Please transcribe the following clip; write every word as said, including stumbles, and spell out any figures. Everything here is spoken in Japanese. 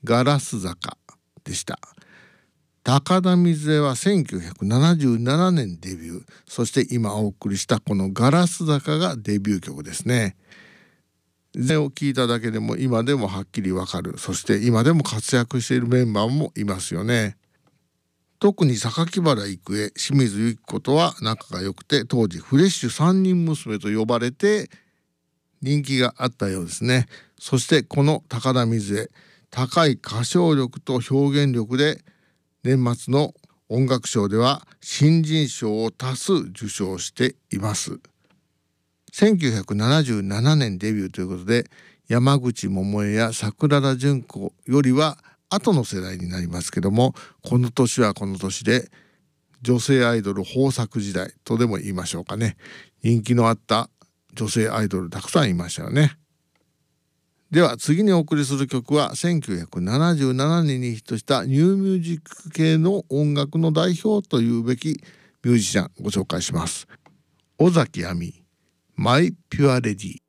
ガラス坂でした。高田水江はせんきゅうひゃくななじゅうななねんデビュー、そして今お送りしたこのガラス坂がデビュー曲ですね。前を聞いただけでも今でもはっきりわかる、そして今でも活躍しているメンバーもいますよね。特に榊原郁恵、清水由紀子とは仲が良くて、当時フレッシュ三人娘と呼ばれて人気があったようですね。そしてこの高田水江、高い歌唱力と表現力で年末の音楽賞では新人賞を多数受賞しています。せんきゅうひゃくななじゅうななねんデビューということで、山口百恵や桜田淳子よりは後の世代になりますけども、この年はこの年で女性アイドル豊作時代とでも言いましょうかね。人気のあった女性アイドルたくさんいましたよね。では次にお送りする曲はせんきゅうひゃくななじゅうななねんにヒットしたニューミュージック系の音楽の代表というべきミュージシャンご紹介します。尾崎亜美、マイピュアレディ。